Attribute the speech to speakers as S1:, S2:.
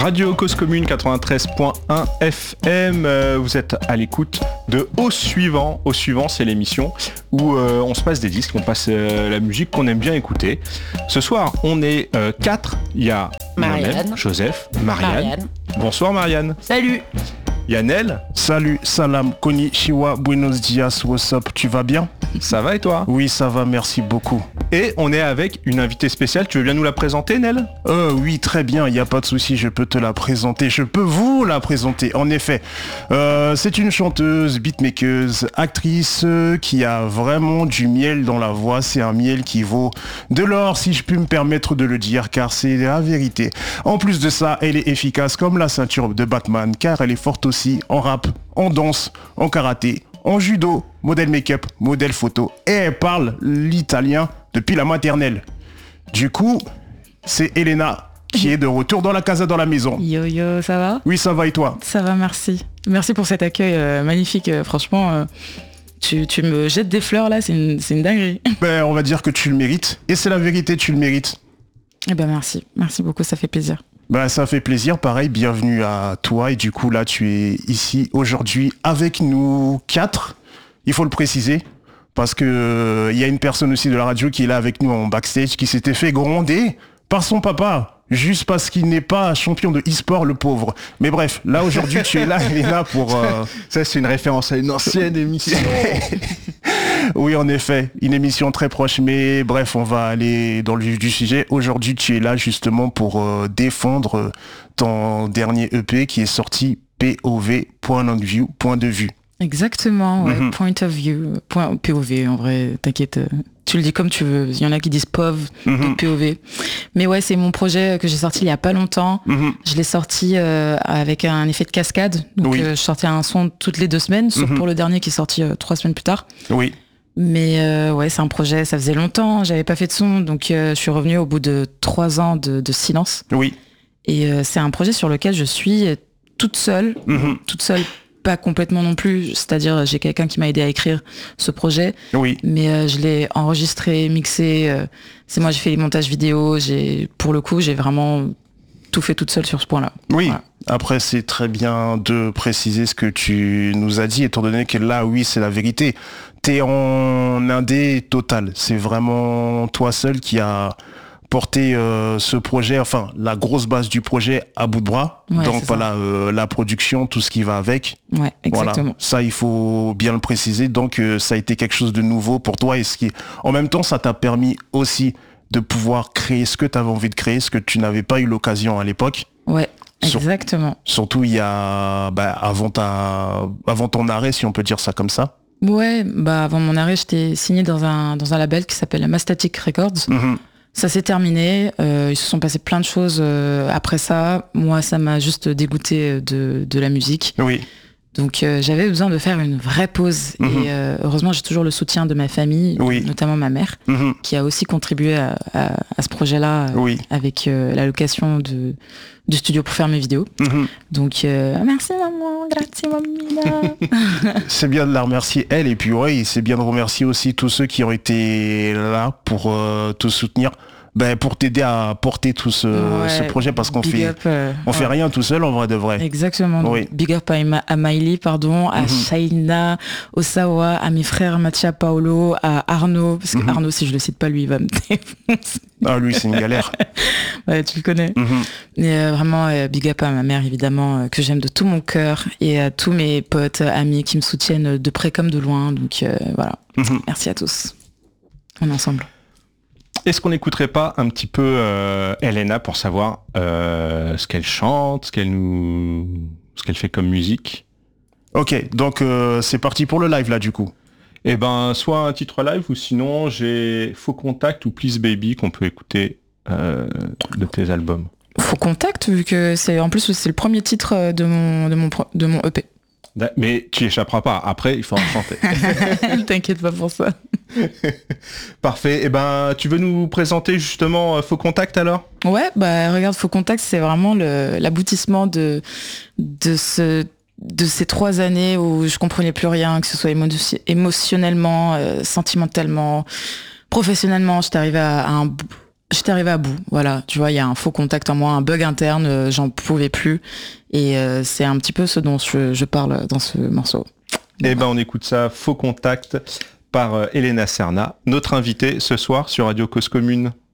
S1: Radio Cause Commune 93.1 FM, vous êtes à l'écoute de Au Suivant. Au Suivant, c'est l'émission où on se passe des disques, on passe la musique qu'on aime bien écouter. Ce soir, on est 4, il y a moi-même, Joseph, Marianne. Bonsoir Marianne.
S2: Salut.
S1: Yannel.
S3: Salut, salam, konnichiwa, buenos dias, what's up, tu vas bien?
S1: Ça va et toi?
S3: Oui, ça va, merci beaucoup.
S1: Et on est avec une invitée spéciale, tu veux bien nous la présenter, Nel?
S3: Oui, très bien, il n'y a pas de souci, je peux te la présenter, je peux vous la présenter, en effet. C'est une chanteuse, beatmakeuse, actrice qui a vraiment du miel dans la voix, c'est un miel qui vaut de l'or, si je puis me permettre de le dire, car c'est la vérité. En plus de ça, elle est efficace comme la ceinture de Batman, car elle est forte aussi en rap, en danse, en karaté, en judo, modèle make-up, modèle photo, et elle parle l'italien depuis la maternelle. Du coup, c'est Elena qui est de retour dans la casa dans la maison.
S2: Yo yo, ça va?
S3: Oui, ça va et toi?
S2: Ça va, merci. Merci pour cet accueil magnifique, franchement. Tu me jettes des fleurs là, c'est une dinguerie.
S3: Ben, on va dire que tu le mérites, et c'est la vérité, tu le mérites.
S2: Eh ben merci beaucoup, ça fait plaisir.
S3: Ben, ça fait plaisir, pareil, bienvenue à toi, et du coup là tu es ici aujourd'hui avec nous 4, il faut le préciser, parce que il y a une personne aussi de la radio qui est là avec nous en backstage, qui s'était fait gronder par son papa, juste parce qu'il n'est pas champion de e-sport, le pauvre. Mais bref, là aujourd'hui tu es là, Elena, pour...
S1: Ça c'est une référence à une ancienne émission.
S3: Oui, en effet, une émission très proche, mais bref, on va aller dans le vif du sujet. Aujourd'hui, tu es là justement pour défendre ton dernier EP qui est sorti, POV, point of view, point de vue.
S2: Exactement, ouais, point of view, point POV, en vrai, t'inquiète, tu le dis comme tu veux, il y en a qui disent POV, donc POV. Mais ouais, c'est mon projet que j'ai sorti il y a pas longtemps, je l'ai sorti avec un effet de cascade, donc je sortais un son toutes les 2 semaines, sauf pour le dernier qui est sorti 3 semaines plus tard.
S3: Oui.
S2: Mais ouais, c'est un projet, ça faisait longtemps, j'avais pas fait de son, donc je suis revenue au bout de 3 ans de silence.
S3: Oui.
S2: Et c'est un projet sur lequel je suis toute seule, pas complètement non plus, c'est-à-dire j'ai quelqu'un qui m'a aidé à écrire ce projet, mais je l'ai enregistré, mixé, c'est moi j'ai fait les montages vidéo, pour le coup j'ai vraiment tout fait toute seule sur ce point-là.
S3: Oui,
S2: voilà.
S3: Après c'est très bien de préciser ce que tu nous as dit, étant donné que là, oui, c'est la vérité. T'es en indé total, c'est vraiment toi seul qui a porté ce projet, enfin la grosse base du projet à bout de bras, donc voilà, la production, tout ce qui va avec.
S2: Ouais, exactement.
S3: Voilà, ça il faut bien le préciser, donc ça a été quelque chose de nouveau pour toi, et en même temps ça t'a permis aussi de pouvoir créer ce que tu avais envie de créer, ce que tu n'avais pas eu l'occasion à l'époque.
S2: Ouais, exactement.
S3: Surtout il y a avant ton arrêt, si on peut dire ça comme ça.
S2: Ouais, avant mon arrêt, j'étais signée dans un label qui s'appelle Mastatic Records. Ça s'est terminé, ils se sont passés plein de choses après ça. Moi, ça m'a juste dégoûté de la musique.
S3: Oui.
S2: Donc j'avais besoin de faire une vraie pause. Et heureusement, j'ai toujours le soutien de ma famille, notamment ma mère, qui a aussi contribué à ce projet-là avec la location du studio pour faire mes vidéos. Donc merci maman, grazie mamina.
S3: C'est bien de la remercier elle, et puis c'est bien de remercier aussi tous ceux qui ont été là pour te soutenir. Pour t'aider à porter tout ce projet, parce qu'on fait rien tout seul en vrai de vrai.
S2: Exactement. Donc, big up à Miley, à Shaina, Osawa, à mes frères Mathieu, Paolo, à Arnaud, parce que Arnaud, si je le cite pas, lui, il va me défoncer.
S3: Ah, lui, c'est une galère.
S2: Ouais, tu le connais. Et vraiment, big up à ma mère, évidemment, que j'aime de tout mon cœur, et à tous mes potes, amis qui me soutiennent de près comme de loin. Donc voilà. Merci à tous. On est ensemble.
S1: Est-ce qu'on n'écouterait pas un petit peu Elena pour savoir ce qu'elle chante, ce qu'elle fait comme musique?
S3: Ok, donc c'est parti pour le live là du coup.
S1: Eh ben, soit un titre live, ou sinon j'ai Faux Contact ou Please Baby qu'on peut écouter de tes albums.
S2: Faux Contact, vu que c'est le premier titre de mon EP.
S1: Mais tu y échapperas pas, après il faut en chanter.
S2: T'inquiète pas pour ça.
S1: Parfait, et tu veux nous présenter justement Faux Contact alors? Ouais,
S2: regarde, Faux Contact, c'est vraiment l'aboutissement de ces 3 années où je comprenais plus rien, que ce soit émotionnellement, sentimentalement, professionnellement. J'étais arrivée à J'étais arrivée à bout, voilà. Tu vois, il y a un faux contact en moi, un bug interne, j'en pouvais plus. Et c'est un petit peu ce dont je parle dans ce morceau.
S1: Eh ben, on écoute ça, Faux contact, par Elena Serna, notre invitée ce soir sur Radio Cause Commune.